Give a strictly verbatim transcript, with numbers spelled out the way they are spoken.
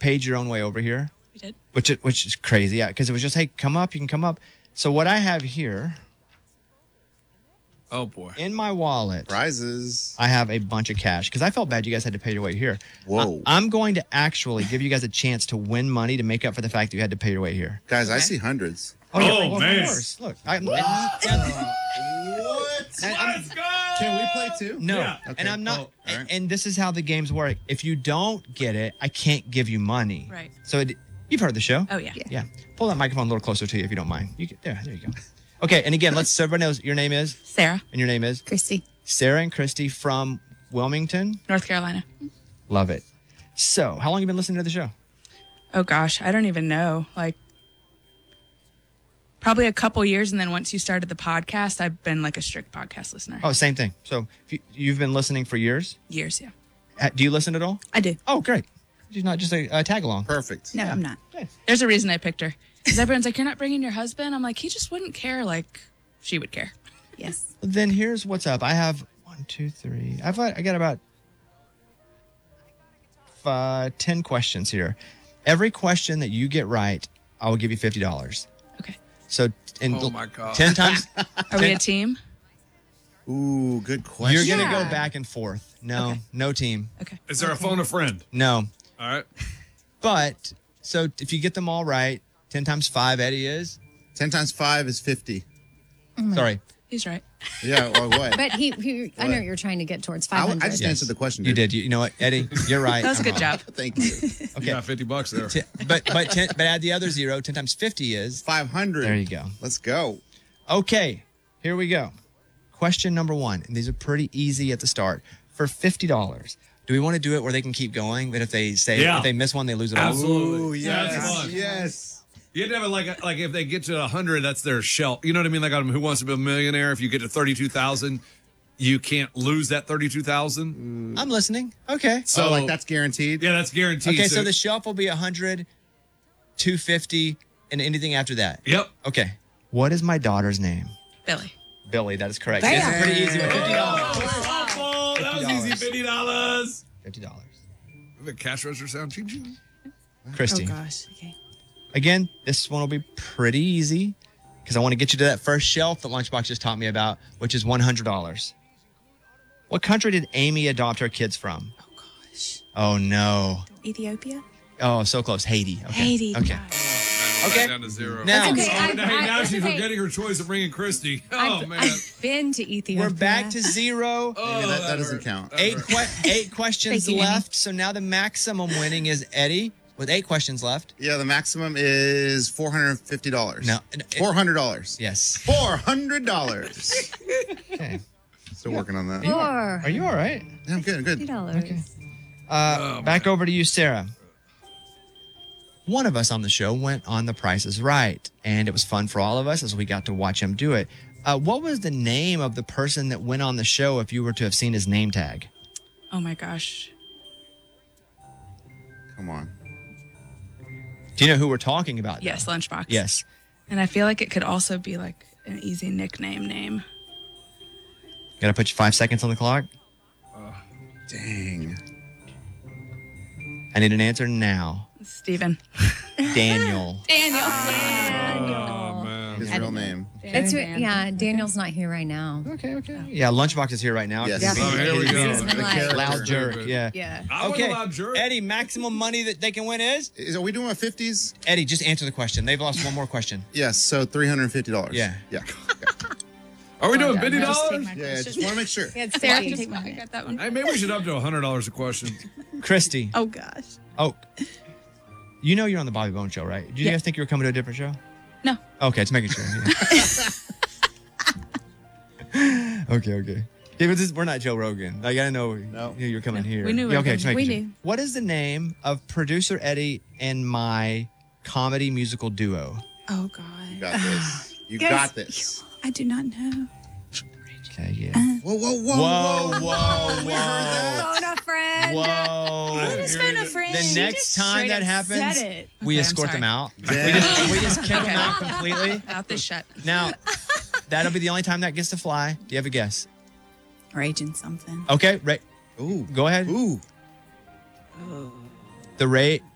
paid your own way over here. We did. Which, which is crazy, yeah, because it was just, hey, come up, you can come up. So what I have here... Oh, boy. In my wallet... Prizes. I have a bunch of cash, because I felt bad you guys had to pay your way here. Whoa. I, I'm going to actually give you guys a chance to win money to make up for the fact that you had to pay your way here. Guys, I see hundreds. Oh, yeah, Oh, well, man. Of course. Look. I, What? Let's go! Can we play too? No, Yeah. Okay. and I'm not. Oh, all right. and, and this is how the games work. If you don't get it, I can't give you money. Right. So it, you've heard the show. Oh, yeah. Yeah. Pull that microphone a little closer to you if you don't mind. You can, there, there you go. Okay, and again, let's so everyone knows your name is Sarah, and your name is Christy. Sarah and Christy from Wilmington. North Carolina. Love it. So, how long have you been listening to the show? Oh, gosh. I don't even know. Like, probably a couple years. And then once you started the podcast, I've been like a strict podcast listener. Oh, same thing. So, if you, you've been listening for years. Years, yeah. Uh, Do you listen at all? I do. Oh, great. You're not just a, a tag along. Perfect. No, I'm not. There's a reason I picked her. Because everyone's like, you're not bringing your husband? I'm like, he just wouldn't care like she would care. Yes. Then here's what's up. I have one, two, three. I've I got about uh, ten questions here. Every question that you get right, I will give you fifty dollars. Okay. So, in Oh, my God. ten times, Are we a team? Ooh, good question. you're gonna Yeah. go back and forth. No, Okay. no team. Okay. Is there a phone a friend? No, All right. but so if you get them all right, ten times five, Eddie is ten times five is fifty. sorry. He's right. Yeah, or what? But he, he I know what you're trying to get towards I, five hundred. I just Yes. answered the question. You dude. did. You, you know what, Eddie? You're right. That was a good Uh-huh. job. Thank you. You Okay. got fifty bucks there. T- but but ten, but add the other zero. Ten times fifty is five hundred. There you go. Let's go. Okay, here we go. Question number one, and these are pretty easy at the start. For fifty dollars, do we want to do it where they can keep going, but if they say Yeah. if they miss one, they lose it all? Absolutely. Ooh, yes. That's fun. Yes. You had to have it like like if they get to a hundred, that's their shelf. You know what I mean? Like on Who Wants to Be a Millionaire? If you get to thirty-two thousand, you can't lose that thirty-two thousand. I'm listening. Okay. So oh, like that's guaranteed? Yeah, that's guaranteed. Okay, so the shelf will be one hundred, two fifty, and anything after that. Yep. Okay. What is my daughter's name? Billy. Billy, that is correct. Bam. This is pretty easy with fifty dollars. Oh, that was easy. Fifty dollars. fifty dollars. The cash register sound. Ching, ching. Christy. Oh gosh. Okay. Again, this one will be pretty easy because I want to get you to that first shelf that Lunchbox just taught me about, which is one hundred dollars. What country did Amy adopt her kids from? Oh gosh. Oh, no. Ethiopia. Oh, so close. Haiti. Okay. Haiti. Okay. Man, Okay. Down to zero. Now, That's okay. Oh, I- now, I- now it's she's okay. forgetting her choice of bringing Christy. Oh, I've, man. I've been to Ethiopia. we're back to zero. Oh, Maybe that, that doesn't hurt. count. That Eight, hurt. que- eight questions Thank you, Amy. left. So now the maximum winning is Eddie with eight questions left. Yeah, the maximum is four hundred fifty dollars. No, it- four hundred dollars. Yes. Four hundred dollars. Okay. Still working on that. Four. Are you all right? Yeah, I'm good. Good. Fifty dollars. Okay. Uh, Oh, back over to you, Sarah. One of us on the show went on The Price is Right, and it was fun for all of us as we got to watch him do it. Uh, what was the name of the person that went on the show if you were to have seen his name tag? Oh my gosh. Come on. Do you know who we're talking about? Yes, though? Lunchbox. Yes. And I feel like it could also be like an easy nickname name. Got to put you five seconds on the clock. Dang. I need an answer now. Steven. Daniel. Daniel. Oh, man. His real name. It's yeah. Daniel's not here right now. Okay, okay. Yeah, Lunchbox is here right now. Yes. Yeah. Oh, here we go. He's been The like- character. Loud jerk. Yeah. Yeah. I Okay. okay. Loud jerk. Eddie, maximum money that they can win is? Is, are we doing a fifties? Eddie, just answer the question. They've lost one more question. Yes, so three hundred fifty dollars. Yeah. Yeah. Are we doing Just fifty take dollars? my Yeah, question. just want to make sure. Yeah, it's Sarah fifty. can take my I got that one. Hey, maybe we should up to one hundred dollars a question. Christy. Oh gosh. Oh, you know you're on the Bobby Bone Show, right? Do you Yeah. guys think you were coming to a different show? No. Okay, it's making sure. Yeah. okay, okay. Yeah, but this, we're not Joe Rogan. Like, I gotta know No. you- you're coming here. We knew we Yeah, were okay, just coming. making We sure. knew. What is the name of producer Eddie and my comedy musical duo? Oh god. You got this. You Guys, got this. I do not know. Okay, yeah. Whoa, whoa, whoa, Whoa, whoa. whoa, We heard that. Phone a friend. Whoa. didn't Just phone a friend. The She next just time straight that up happens, said it. we Okay, I'm escort them sorry. out. Yeah. We just, we just kick them Okay. out completely. Out this shut. Now, that'll be the only time that gets to fly. Do you have a guess? Raging something. Okay, right. Ooh. Go ahead. Ooh. The rate.